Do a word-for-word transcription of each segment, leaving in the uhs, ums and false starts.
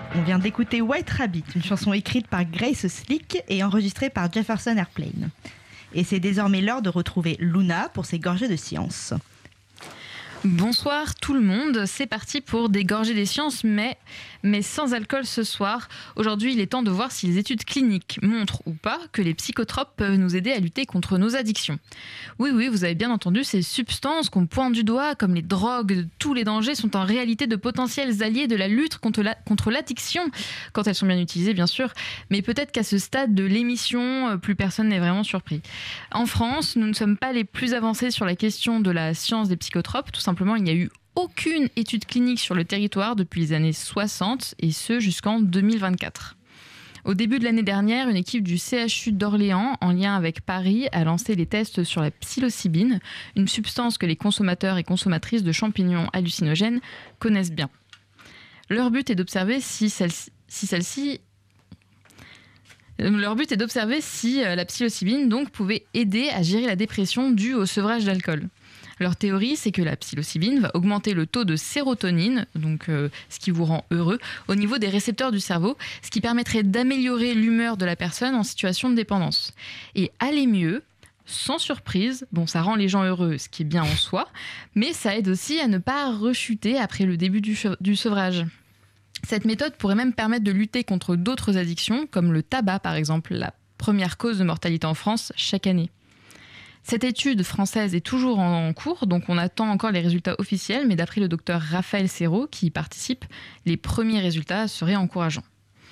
On vient d'écouter White Rabbit, une chanson écrite par Grace Slick et enregistrée par Jefferson Airplane. Et c'est désormais l'heure de retrouver Luna pour ses gorgées de science. Bonsoir tout le monde, c'est parti pour des gorgées des sciences, mais, mais sans alcool ce soir. Aujourd'hui, il est temps de voir si les études cliniques montrent ou pas que les psychotropes peuvent nous aider à lutter contre nos addictions. Oui, oui, vous avez bien entendu, ces substances qu'on pointe du doigt, comme les drogues, tous les dangers, sont en réalité de potentiels alliés de la lutte contre, la, contre l'addiction, quand elles sont bien utilisées, bien sûr. Mais peut-être qu'à ce stade de l'émission, plus personne n'est vraiment surpris. En France, nous ne sommes pas les plus avancés sur la question de la science des psychotropes, tout simplement, il n'y a eu aucune étude clinique sur le territoire depuis les années soixante, et ce jusqu'en deux mille vingt-quatre. Au début de l'année dernière, une équipe du C H U d'Orléans, en lien avec Paris, a lancé les tests sur la psilocybine, une substance que les consommateurs et consommatrices de champignons hallucinogènes connaissent bien. Leur but est d'observer si celle-ci... Si celle-ci Leur but est d'observer si la psilocybine donc, pouvait aider à gérer la dépression due au sevrage d'alcool. Leur théorie, c'est que la psilocybine va augmenter le taux de sérotonine, donc euh, ce qui vous rend heureux, au niveau des récepteurs du cerveau, ce qui permettrait d'améliorer l'humeur de la personne en situation de dépendance. Et aller mieux, sans surprise, bon, ça rend les gens heureux, ce qui est bien en soi, mais ça aide aussi à ne pas rechuter après le début du, che- du sevrage. Cette méthode pourrait même permettre de lutter contre d'autres addictions, comme le tabac par exemple, la première cause de mortalité en France chaque année. Cette étude française est toujours en cours, donc on attend encore les résultats officiels, mais d'après le docteur Raphaël Serrault, qui y participe, les premiers résultats seraient encourageants.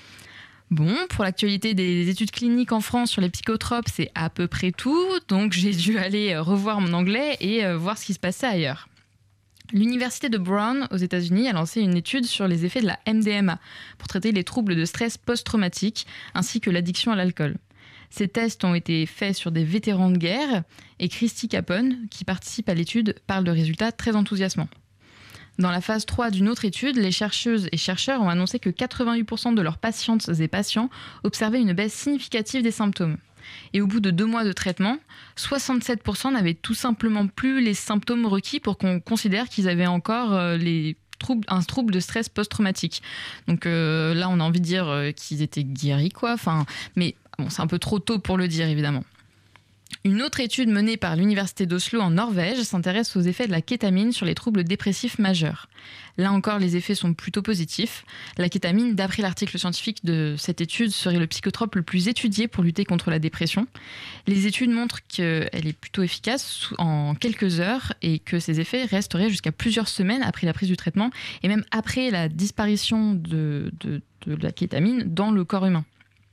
Bon, pour l'actualité des études cliniques en France sur les psychotropes, c'est à peu près tout, donc j'ai dû aller revoir mon anglais et voir ce qui se passait ailleurs. L'université de Brown aux États-Unis a lancé une étude sur les effets de la M D M A pour traiter les troubles de stress post-traumatique ainsi que l'addiction à l'alcool. Ces tests ont été faits sur des vétérans de guerre et Christy Capone, qui participe à l'étude, parle de résultats très enthousiasmants. Dans la phase trois d'une autre étude, les chercheuses et chercheurs ont annoncé que quatre-vingt-huit pour cent de leurs patientes et patients observaient une baisse significative des symptômes. Et au bout de deux mois de traitement, soixante-sept pour cent n'avaient tout simplement plus les symptômes requis pour qu'on considère qu'ils avaient encore les troubles, un trouble de stress post-traumatique. Donc euh, là, on a envie de dire euh, qu'ils étaient guéris, quoi. Enfin, mais bon, c'est un peu trop tôt pour le dire, évidemment. Une autre étude menée par l'université d'Oslo en Norvège s'intéresse aux effets de la kétamine sur les troubles dépressifs majeurs. Là encore, les effets sont plutôt positifs. La kétamine, d'après l'article scientifique de cette étude, serait le psychotrope le plus étudié pour lutter contre la dépression. Les études montrent qu'elle est plutôt efficace en quelques heures et que ses effets resteraient jusqu'à plusieurs semaines après la prise du traitement et même après la disparition de, de, de la kétamine dans le corps humain.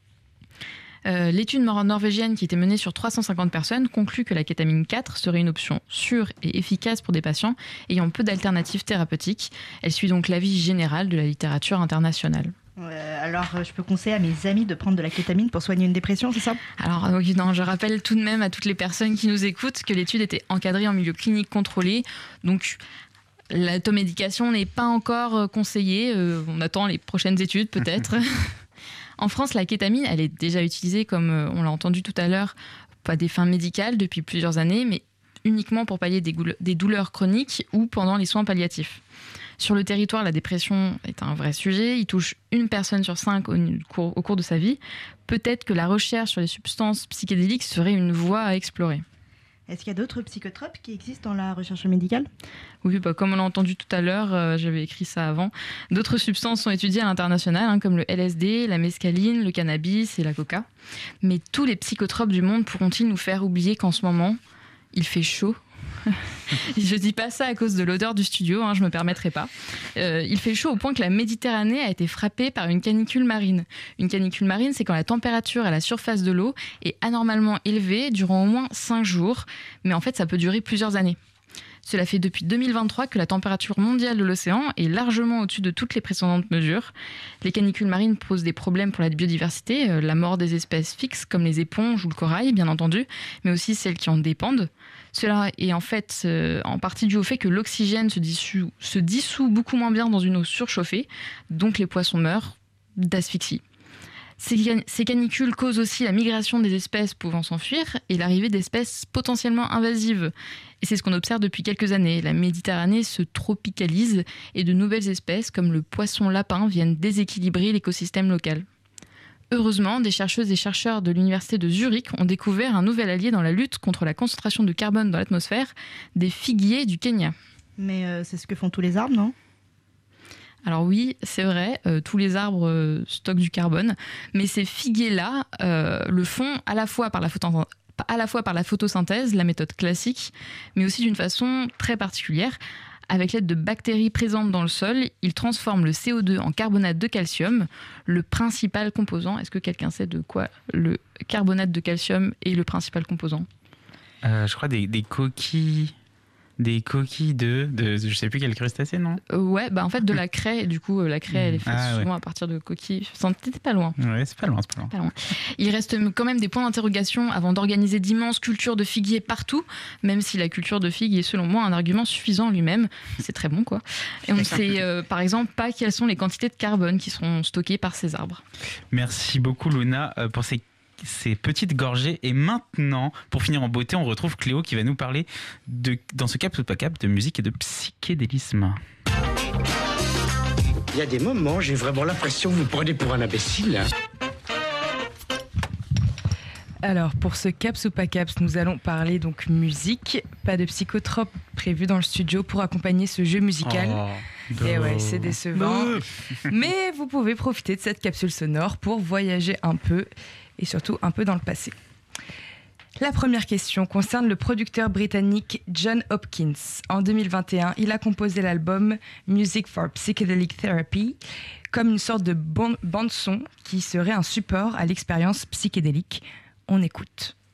Euh, l'étude norvégienne qui était menée sur trois cent cinquante personnes conclut que la kétamine quatre serait une option sûre et efficace pour des patients ayant peu d'alternatives thérapeutiques. Elle suit donc l'avis général de la littérature internationale. Euh, alors, je peux conseiller à mes amis de prendre de la kétamine pour soigner une dépression, c'est ça ? Alors, oui, non, je rappelle tout de même à toutes les personnes qui nous écoutent que l'étude était encadrée en milieu clinique contrôlé. Donc, l'automédication n'est pas encore conseillée. Euh, on attend les prochaines études, peut-être. En France, la kétamine, elle est déjà utilisée, comme on l'a entendu tout à l'heure, à des fins médicales depuis plusieurs années, mais uniquement pour pallier des, goule- des douleurs chroniques ou pendant les soins palliatifs. Sur le territoire, la dépression est un vrai sujet. Il touche une personne sur cinq au cours, au cours de sa vie. Peut-être que la recherche sur les substances psychédéliques serait une voie à explorer. Est-ce qu'il y a d'autres psychotropes qui existent dans la recherche médicale ? Oui, bah, comme on l'a entendu tout à l'heure, euh, j'avais écrit ça avant. D'autres substances sont étudiées à l'international, hein, comme le L S D, la mescaline, le cannabis et la coca. Mais tous les psychotropes du monde pourront-ils nous faire oublier qu'en ce moment, il fait chaud ? Je dis pas ça à cause de l'odeur du studio, hein, je me permettrai pas. Euh, il fait chaud au point que la Méditerranée a été frappée par une canicule marine. Une canicule marine, c'est quand la température à la surface de l'eau est anormalement élevée durant au moins cinq jours, mais en fait ça peut durer plusieurs années. Cela fait depuis deux mille vingt-trois que la température mondiale de l'océan est largement au-dessus de toutes les précédentes mesures. Les canicules marines posent des problèmes pour la biodiversité, euh, la mort des espèces fixes comme les éponges ou le corail, bien entendu, mais aussi celles qui en dépendent. Cela est en fait euh, en partie dû au fait que l'oxygène se dissout, se dissout beaucoup moins bien dans une eau surchauffée, donc les poissons meurent d'asphyxie. Ces, can- ces canicules causent aussi la migration des espèces pouvant s'enfuir et l'arrivée d'espèces potentiellement invasives. Et c'est ce qu'on observe depuis quelques années. La Méditerranée se tropicalise et de nouvelles espèces comme le poisson lapin viennent déséquilibrer l'écosystème local. Heureusement, des chercheuses et chercheurs de l'université de Zurich ont découvert un nouvel allié dans la lutte contre la concentration de carbone dans l'atmosphère, des figuiers du Kenya. Mais euh, c'est ce que font tous les arbres, non ? Alors oui, c'est vrai, euh, tous les arbres euh, stockent du carbone, mais ces figuiers-là euh, le font à la fois par la, photo- à la fois par la photosynthèse, la méthode classique, mais aussi d'une façon très particulière. Avec l'aide de bactéries présentes dans le sol, ils transforment le C O deux en carbonate de calcium, le principal composant. Est-ce que quelqu'un sait de quoi le carbonate de calcium est le principal composant ? Euh, je crois des, des coquilles... Des coquilles de, de... Je sais plus quel crustacé, non ? euh, Ouais, bah en fait de la craie. Du coup, euh, la craie, elle est faite Ah, souvent ouais. à partir de coquilles. T'étais pas loin. Ouais, c'est pas loin, c'est pas loin. Pas loin. Il reste quand même des points d'interrogation avant d'organiser d'immenses cultures de figuiers partout, même si la culture de figues est selon moi un argument suffisant en lui-même. C'est très bon, quoi. Et on ne sait euh, par exemple pas quelles sont les quantités de carbone qui seront stockées par ces arbres. Merci beaucoup, Luna, euh, pour ces ces petites gorgées. Et maintenant, pour finir en beauté, on retrouve Cléo qui va nous parler, de, dans ce Cap ou pas Cap, de musique et de psychédélisme. Il y a des moments, j'ai vraiment l'impression que vous prenez pour un imbécile. Alors, pour ce Caps ou pas Caps, nous allons parler donc musique. Pas de psychotrope prévu dans le studio pour accompagner ce jeu musical. Oh, Et ouais, c'est décevant. Mais vous pouvez profiter de cette capsule sonore pour voyager un peu et surtout un peu dans le passé. La première question concerne le producteur britannique John Hopkins. En deux mille vingt et un, il a composé l'album Music for Psychedelic Therapy comme une sorte de bon- bande-son qui serait un support à l'expérience psychédélique. On écoute.